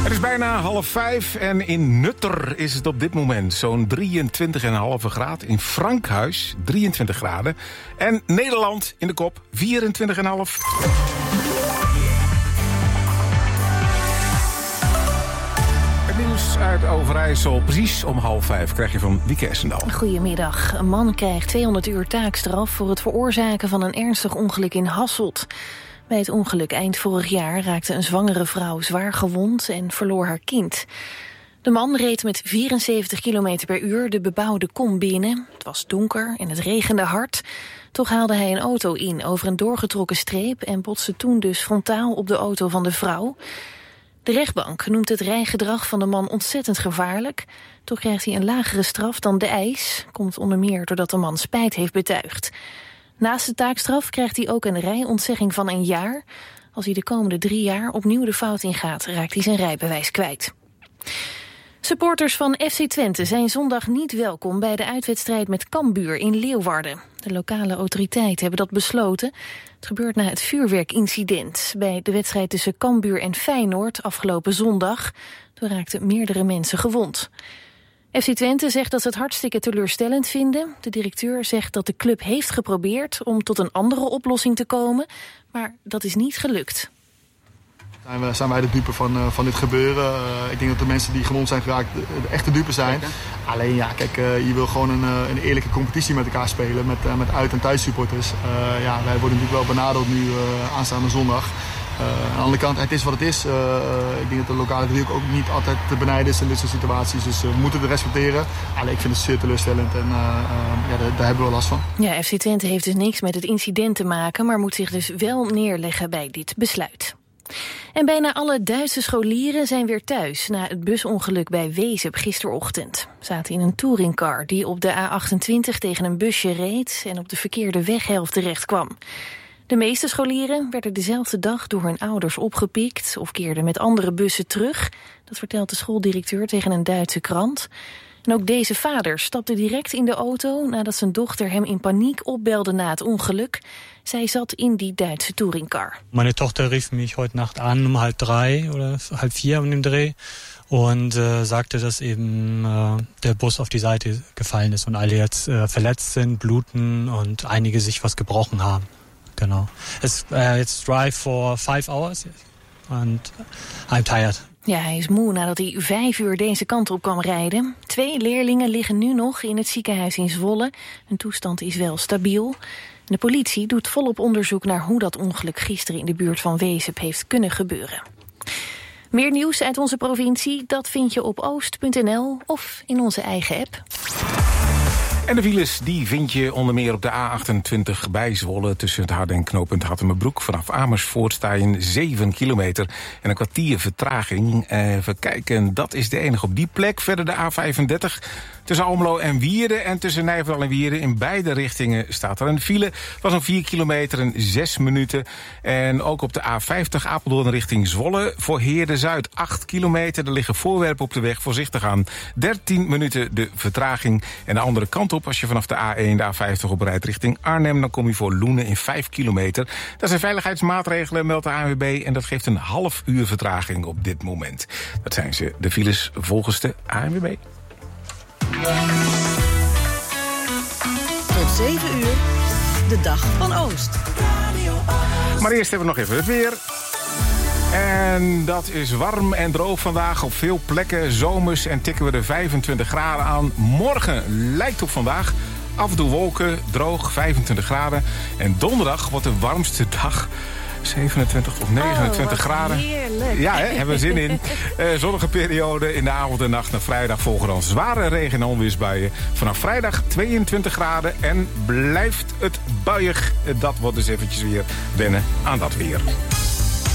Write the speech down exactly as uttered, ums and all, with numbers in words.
Het is bijna half vijf en in Nutter is het op dit moment zo'n drieëntwintig komma vijf graad. In Frankhuis drieëntwintig graden. En Nederland in de kop vierentwintig komma vijf. Het nieuws uit Overijssel, precies om half vijf, krijg je van Wieke Essendal. Goedemiddag. Een man krijgt tweehonderd uur taakstraf voor het veroorzaken van een ernstig ongeluk in Hasselt. Bij het ongeluk eind vorig jaar raakte een zwangere vrouw zwaar gewond en verloor haar kind. De man reed met vierenzeventig kilometer per uur de bebouwde kom binnen. Het was donker en het regende hard. Toch haalde hij een auto in over een doorgetrokken streep en botste toen dus frontaal op de auto van de vrouw. De rechtbank noemt het rijgedrag van de man ontzettend gevaarlijk. Toch krijgt hij een lagere straf dan de eis. Komt onder meer doordat de man spijt heeft betuigd. Naast de taakstraf krijgt hij ook een rijontzegging van een jaar. Als hij de komende drie jaar opnieuw de fout ingaat, raakt hij zijn rijbewijs kwijt. Supporters van F C Twente zijn zondag niet welkom bij de uitwedstrijd met Cambuur in Leeuwarden. De lokale autoriteiten hebben dat besloten. Het gebeurt na het vuurwerkincident bij de wedstrijd tussen Cambuur en Feyenoord afgelopen zondag. Toen raakten meerdere mensen gewond. F C Twente zegt dat ze het hartstikke teleurstellend vinden. De directeur zegt dat de club heeft geprobeerd om tot een andere oplossing te komen, maar dat is niet gelukt. Zijn, we, zijn wij de dupe van, uh, van dit gebeuren? Uh, ik denk dat de mensen die gewond zijn geraakt de, de echte dupe zijn. Kijk, alleen ja, kijk, uh, je wil gewoon een, uh, een eerlijke competitie met elkaar spelen met, uh, met uit- en thuissupporters. Uh, ja, wij worden natuurlijk wel benadeeld nu uh, aanstaande zondag. Uh, aan de andere kant, het is wat het is. Uh, uh, ik denk dat de lokale driehoek ook niet altijd te benijden is in dit soort situaties. Dus uh, we moeten het respecteren. Alleen ik vind het zeer teleurstellend en uh, uh, ja, daar, daar hebben we last van. Ja, F C Twente heeft dus niks met het incident te maken, maar moet zich dus wel neerleggen bij dit besluit. En bijna alle Duitse scholieren zijn weer thuis na het busongeluk bij Wezep gisterochtend. Zaten in een touringcar die op de A achtentwintig tegen een busje reed en op de verkeerde weghelft terecht kwam. De meeste scholieren werden dezelfde dag door hun ouders opgepikt of keerden met andere bussen terug. Dat vertelt de schooldirecteur tegen een Duitse krant. En ook deze vader stapte direct in de auto nadat zijn dochter hem in paniek opbelde na het ongeluk. Zij zat in die Duitse touringcar. Meine Tochter rief mich heute Nacht an um halb drei oder halb vier um den Dreh und äh, sagte, dass eben äh, der Bus auf die Seite gefallen ist und alle jetzt äh, verletzt sind, bluten und einige sich was gebrochen haben. Genau. It's, uh, it's drive for five hours and I'm tired. Ja, hij is moe nadat hij vijf uur deze kant op kwam rijden. Twee leerlingen liggen nu nog in het ziekenhuis in Zwolle. Hun toestand is wel stabiel. De politie doet volop onderzoek naar hoe dat ongeluk gisteren in de buurt van Wezep heeft kunnen gebeuren. Meer nieuws uit onze provincie, dat vind je op oost punt n l of in onze eigen app. En de files die vind je onder meer op de A achtentwintig bij Zwolle tussen het Harde en knooppunt Hattemerbroek. Vanaf Amersfoort sta je in zeven kilometer en een kwartier vertraging. Even kijken, dat is de enige op die plek. Verder de A vijfendertig tussen Almelo en Wierden en tussen Nijverdal en Wierden. In beide richtingen staat er een file van zo'n vier kilometer en zes minuten. En ook op de A vijftig Apeldoorn richting Zwolle voor Heerde-Zuid acht kilometer. Er liggen voorwerpen op de weg, voorzichtig aan. dertien minuten de vertraging. En de andere kant op, als je vanaf de A één, de A vijftig oprijdt richting Arnhem, dan kom je voor Loenen in vijf kilometer. Dat zijn veiligheidsmaatregelen, meldt de A N W B, en dat geeft een half uur vertraging op dit moment. Dat zijn ze, de files volgens de A N W B. Tot zeven uur, de dag van Oost. Maar eerst hebben we nog even het weer. En dat is warm en droog vandaag op veel plekken. Zomers en tikken we de vijfentwintig graden aan. Morgen lijkt op vandaag. Af en toe wolken, droog, vijfentwintig graden. En donderdag wordt de warmste dag. zevenentwintig tot negenentwintig oh, graden. Heerlijk. Ja, hè, hebben we zin in. Uh, zonnige periode in de avond en nacht naar vrijdag volgen dan zware regen- en onweersbuien. Vanaf vrijdag tweeëntwintig graden en blijft het buiig. Dat wordt dus eventjes weer wennen aan dat weer.